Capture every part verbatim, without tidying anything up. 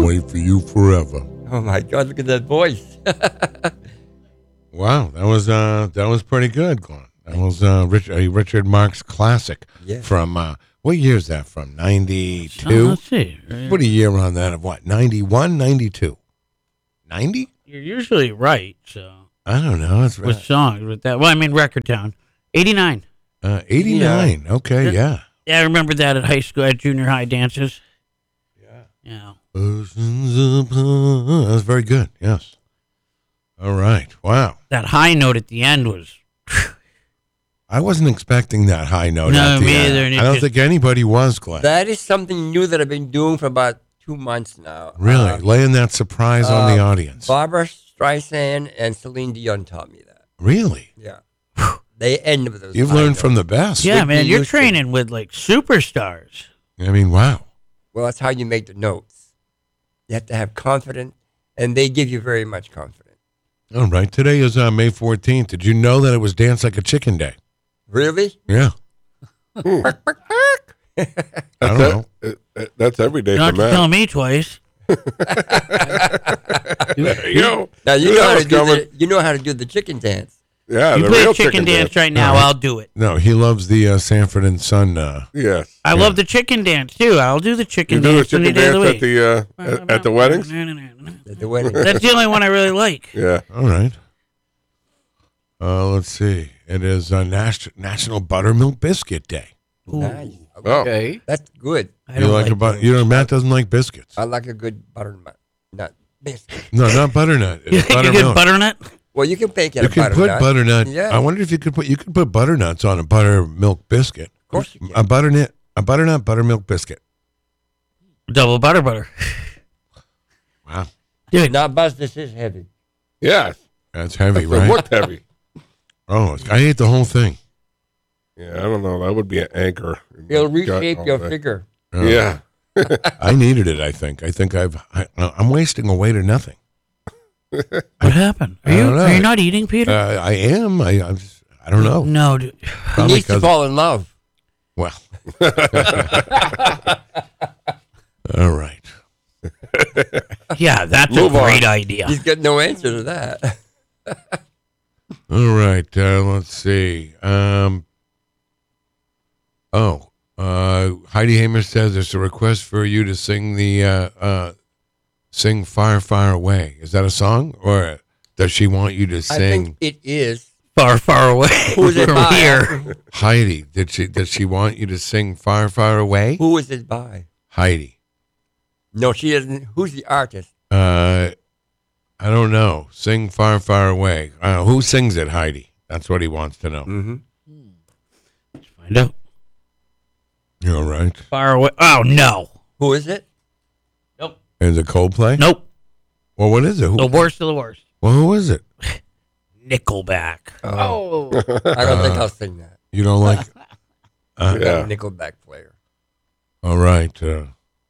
wait for you forever. Oh my God! Look at that voice. Wow, that was uh, that was pretty good, Glenn. That was uh, Rich, uh, Richard Marx classic Yeah. from uh, what year is that from? Oh, ninety-two. let's see. Put a year on that of what? ninety-one, ninety-two, ninety? You're usually right. So I don't know. It's with songs with that. Well, I mean, Record Town, eighty-nine. uh, eighty-nine. Okay, yeah. Yeah, I remember that at high school, at junior high dances. Yeah. Yeah. Oceans upon- That was very good. Yes. All right. Wow. That high note at the end was. I wasn't expecting that high note. No, at the me end. either, and it I don't just- think anybody was, Glenn. That is something new that I've been doing for about two months now. Really, Uh, laying that surprise on the uh, audience. Barbara Streisand and Celine Dion taught me that. Really, Yeah. They end with those. you've high learned notes. from the best. Yeah, Whitney man, you're Houston. training with like superstars. I mean, wow. Well, that's how you make the notes. You have to have confidence, and they give you very much confidence. All right. Today is uh, May fourteenth. Did you know that it was Dance Like a Chicken Day? Really? Yeah. Hmm. I don't know. That- uh, uh, that's every day You don't for have to tell Matt. me twice. There you go. Now you Knew know that how was to do coming. the, you know how to do the chicken dance. Yeah, You the play real a chicken dance right now, No. I'll do it. No, he loves the uh, Sanford and Son. Uh, Yes. I Yeah. love the chicken dance too. I'll do the chicken You do the dance any chicken day of the dance week. at the uh, at, at the weddings. At the wedding. That's the only one I really like. Yeah. all right. Uh, let's see. It is uh, Nas- National Buttermilk Biscuit Day. Nice. Oh. Okay. That's good. I You don't like, like a butter? You know, Matt doesn't like biscuits. I like a good butternut. Not biscuit. No, not butternut. You It's like a good buttermilk. butternut? Well, you can bake it You a can put butternut. butternut. Yeah. I wonder if you could put you could put butternuts on a buttermilk biscuit. Of course you can. A butternut, a butternut buttermilk biscuit. Double butter butter. Wow, Dude, Now, Buzz, this is heavy. Yes. that's heavy, It right? looked heavy. Oh, I ate the whole thing. Yeah, I don't know. That would be an anchor. in It'll my gut reshape all your day. figure. Uh, Yeah. I needed it. I think. I think I've. I, I'm wasting away to nothing. what happened? Are I you don't know. are you not eating, Peter? Uh, I am. I. I'm just, I don't know. No, dude. He Probably needs to 'cause- fall in love. Well. All right. Yeah, that's Move a on. great idea. He's got no answer to that. All right. Uh, let's see. Um. Oh. Uh, Heidi Hamer says there's a request for you to sing the uh, uh, sing "Far, Far Away." Is that a song, or does she want you to I sing? think it is. Far, far away Who's it from by? here. Heidi, did she did she want you to sing "Far, Far Away"? Who is it by? Heidi. No, she isn't. Who's the artist? Uh, I don't know. Sing "Far, Far Away." Uh, who sings it, Heidi? That's what he wants to know. Mm-hmm. Find out. You're right. Far away. Oh, no. Who is it? Nope. Is it Coldplay? Nope. Well, what is it? Who, The worst of the worst. well, who is it? Nickelback. Oh, Oh. I don't think Uh, I'll sing that. You don't like? Uh, I'm Yeah. a Nickelback player. All right. Uh,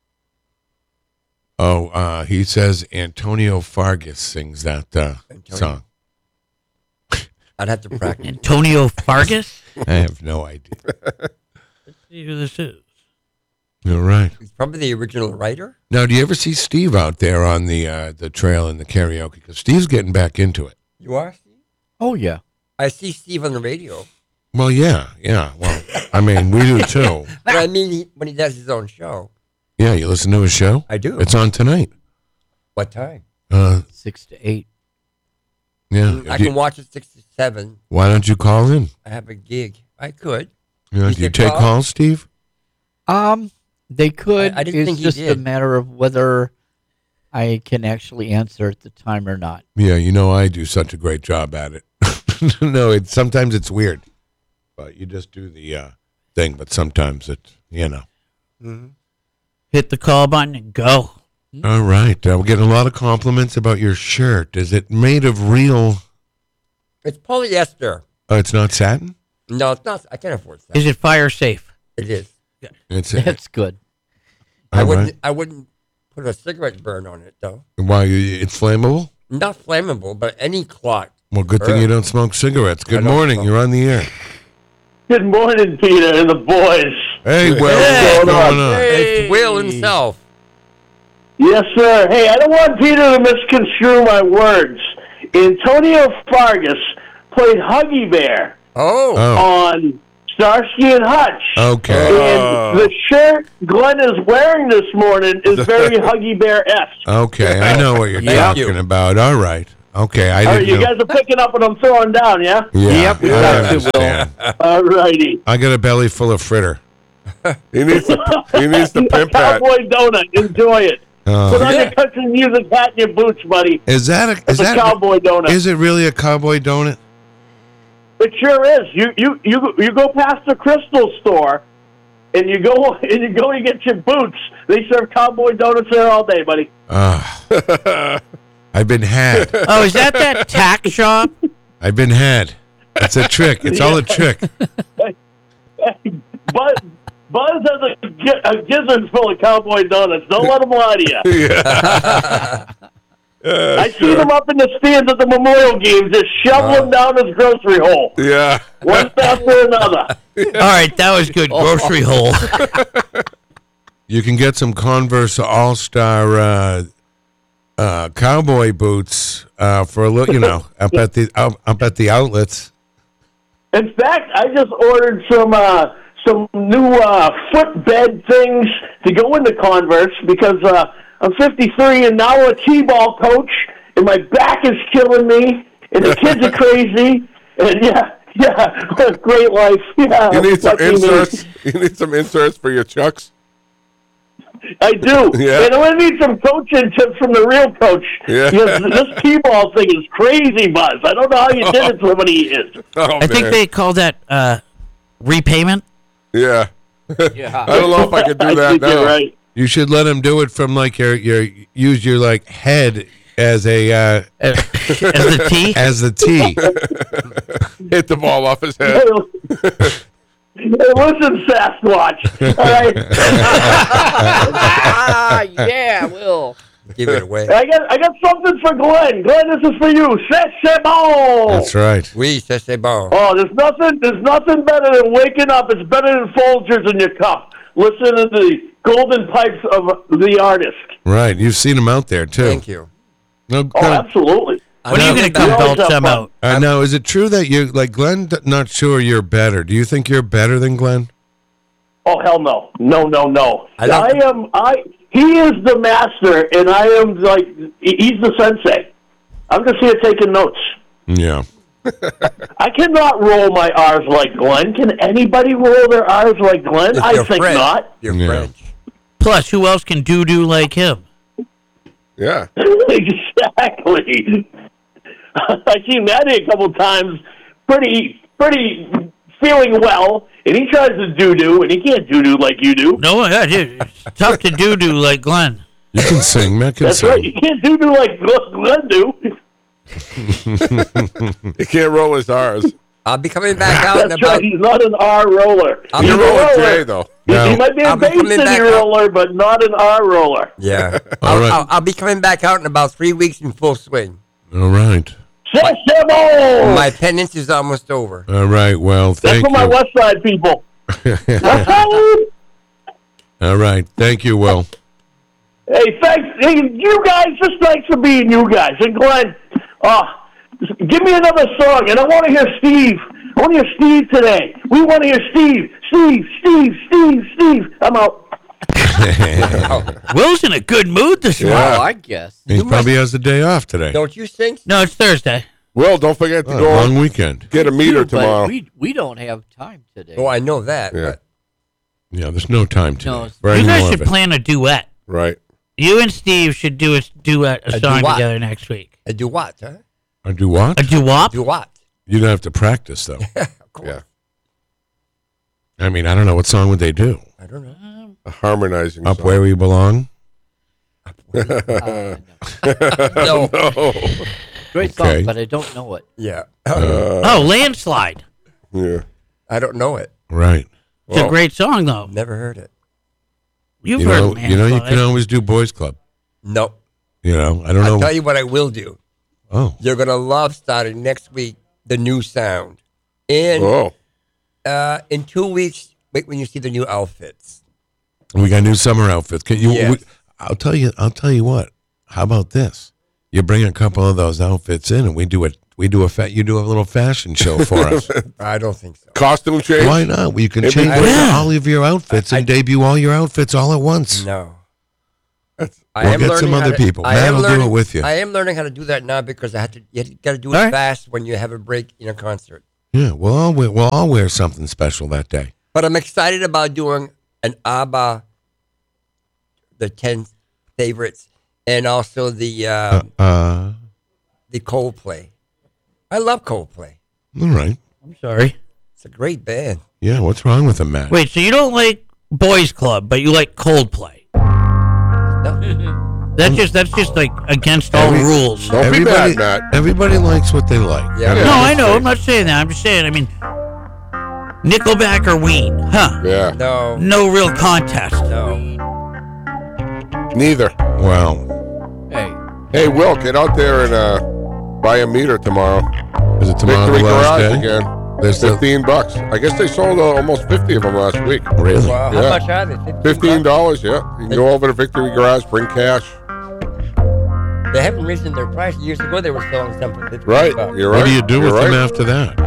oh, uh, he says Antonio Fargas sings that uh, Antonio. song. I'd have to practice. Antonio Fargas? I have no idea. Let's see who this is. You're right. He's probably the original writer. Now, do you ever see Steve out there on the uh, the trail in the karaoke? Because Steve's getting back into it. You are Steve? Oh, yeah. I see Steve on the radio. Well, yeah, yeah. Well, I mean, we do too. But I mean, he, when he does his own show. Yeah, you listen to his show? I do. It's on tonight. What time? Uh, Six to eight. yeah. I Do you- can watch it six to seven. why don't you call in? I have a gig. I could. You know, You do you should take call. calls, Steve? Um, they could. I- I didn't it's think you just a did. matter of whether I can actually answer at the time or not. Yeah, you know I do such a great job at it. No, it's sometimes it's weird, but you just do the uh, thing. But sometimes it's you know. Mm-hmm. Hit the call button and go. All right, uh, we're getting a lot of compliments about your shirt. Is it made of real? It's polyester. Oh, it's not satin. No, it's not. I can't afford that. Is it fire safe? It is. It's That's good. I all wouldn't. right. I wouldn't put a cigarette burn on it though. Why you- it's flammable? Not flammable, but any clot. Well, good thing Burn. you don't smoke cigarettes. Good I don't morning. smoke. You're on the air. Good morning, Peter and the boys. Hey, Will. Hey. What's going on? It's Will himself. Yes, sir. Hey, I don't want Peter to misconstrue my words. Antonio Fargas played Huggy Bear Oh. Oh, on Starsky and Hutch. okay. And the shirt Glenn is wearing this morning is very Huggy Bear-esque. Okay, I know what you're Thank talking you. about. All right. Okay, I All right, didn't you know. guys are picking up what I'm throwing down, yeah? Yeah, Yep, we I got to, understand. All righty. I got a belly full of fritter. He needs the, he needs the A pimp hat. cowboy donut. Enjoy it. Put Uh, on your country music hat and your boots, buddy. is that a, is It's a that cowboy donut. is it really a cowboy donut? It sure is. You you you you go past the Crystal store, and you go and you go to get your boots. They serve cowboy donuts there all day, buddy. Uh, I've been had. Oh, is that that tack shop? I've been had. It's a trick. It's all a trick. Buzz Buzz has a, gi- a gizzard full of cowboy donuts. Don't let him lie to you. Yeah. Yeah, I sure. seen him up in the stands at the Memorial Games, just shoveling down his grocery hole, Yeah. one after another. All right, that was good. Grocery hole. You can get some Converse All Star uh, uh, cowboy boots uh, for a little, you know, up at the up, up at the outlets. In fact, I just ordered some uh, some new uh, footbed things to go into Converse because uh, I'm fifty-three and now a T-ball coach, and my back is killing me, and the kids are crazy, and yeah, yeah, great life. Yeah, You need some lucky me. inserts. You need some inserts for your chucks. I do. Yeah. And I'm going to need some coaching tips from the real coach. Yeah. Because this T-ball thing is crazy, Buzz. I don't know how you did it so many years. Oh, I think man. they call that uh, repayment. Yeah. Yeah. I don't know if I could do I that think now. you're right. You should let him do it from like your your use your like head as a uh, Uh, as the T. as the T. Hit the ball off his head. Hey, listen, Sasquatch. All right. ah, yeah, Will. Give it away. I got I got something for Glenn. Glenn, this is for you. C'est c'est bon. That's right. Oui, ça c'est bon. Oh, there's nothing there's nothing better than waking up. It's better than Folgers in your cup. Listen to the golden pipes of the artist. Right. You've seen him out there too. Thank you. No, Oh, no, absolutely. When are you going to come We always belt have some fun. out? uh, now, is it true that you like Glenn? d- Not sure you're better. Do you think you're better than Glenn? Oh hell no, no, no, no! I I, don't- am. I. He is the master, and I am like he- he's the sensei. I'm just here taking notes. Yeah. I cannot roll my R's like Glenn. Can anybody roll their R's like Glenn? If I you're think French, not. You're Yeah. French. Plus, who else can do do like him? Yeah. Exactly. I seen Maddie a couple times, pretty, pretty feeling well, and he tries to do do, and he can't do do like you do. No, yeah, dude, it's tough to do do like Glenn. You can sing. Matt can That's sing. right. You can't do do like Gl- Glenn do. He can't roll his R's. I'll be coming back out in That's about. right. He's not an R roller. I'm He's You a gonna roll a roller. J, though. He- No. He might be a I'll be Bay coming City back out. roller, but not an R roller. Yeah. All I'll, right. I'll, I'll be coming back out in about three weeks in full swing. All right. C'est c'est bon! My penance is almost over. All right. Well, That's thank for my you. West Side people. West Side! All right. Thank you, Will. Hey, thanks. Hey, you guys, just thanks for being you guys. And Glenn, uh, give me another song, and I want to hear Steve. I want to hear Steve today. We want to hear Steve. Steve, Steve, Steve, Steve. I'm out. Will's in a good mood this morning. Yeah. Oh, I guess. He probably has the day off today. Don't you sing? No, it's Thursday. Will, don't forget to Oh, go long weekend. get a meter But tomorrow. we we don't have time today. Oh, I know that. Yeah. But Yeah, there's no time today. No, it's- for You any guys more should of it. plan a duet. Right. You and Steve should do a duet, a, A song duet. together next week. I do what, huh? Or do what? A duop? Do what? You'd have to practice, though. Of course. Yeah. I mean, I don't know. What song would they do? I don't know. A harmonizing Up song. Where We Belong? Uh, no. No. No. Great Okay. song, but I don't know it. Yeah. Uh, Oh, Landslide. yeah. I don't know it. Right. It's a Well, great song, though. Never heard it. You've You heard know, Landslide. you know, you can always do Boys Club. No. You know, I don't I'll know. tell you what I will do. Oh, You're going to love starting next week the new sound. And Oh. uh, in two weeks, wait when you see the new outfits. we got new summer outfits. Can you? Yes. we- I'll tell you. I'll tell you what. How about this? You bring a couple of those outfits in, and we do a we do a fa- you do a little fashion show for us. I don't think so. Costume change? Why not? Well, you can It'd be change great. all of your outfits and debut all your outfits all at once. No. That's- I We'll am get some learning how other to- people. I Matt am will do learning- it with you. I am learning how to do that now because I have to. You got to do it All right. fast when you have a break in a concert. Yeah, we'll all wear, we'll all wear something special that day. But I'm excited about doing an ABBA, the ten favorites, and also the uh, Uh, the Coldplay. I love Coldplay. all right. I'm sorry. It's a great band. Yeah, what's wrong with them, Matt? Wait, so you don't like Boys Club, but you like Coldplay? No, That's just that's just like against all Every- rules. Don't be everybody, mad, Matt. everybody likes what they like. Yeah. No, I know. I'm not saying that. I'm just saying. I mean, Nickelback or Ween? Huh? Yeah. no, No real contest. no. Neither. Well, Hey, Hey, Will, get out there and uh, buy a meter tomorrow. is it tomorrow Victory the last Garage day? again. There's the, Fifteen bucks. I guess they sold uh, almost fifty of them last week. really? Wow, how Yeah. much are they? Fifteen. Fifteen bucks? dollars. Yeah, you can go over to Victory Garage, bring cash. They haven't risen their price. Years ago, they were selling some for fifteen Right. bucks. You're right. What do you do You're with them right. after that?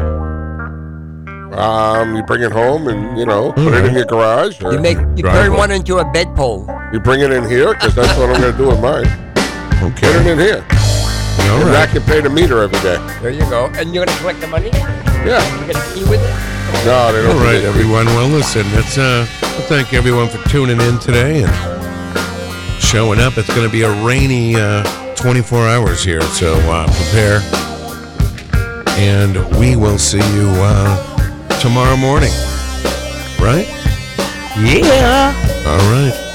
Um, you bring it home and you know put it Alright. in your garage. Or You make you Driveway. turn one into a bedpole. you bring it in here because that's what I'm going to do with mine. Put it Okay. in here. All And right. I can pay the meter every day. There you go. And you're gonna collect the money. Yeah. You get a key with it. No, they don't. All right, everyone. Well, listen, it's uh, well, thank everyone for tuning in today and showing up. It's going to be a rainy uh, twenty-four hours here, so uh, prepare. And we will see you uh, tomorrow morning. Right? Yeah. All right.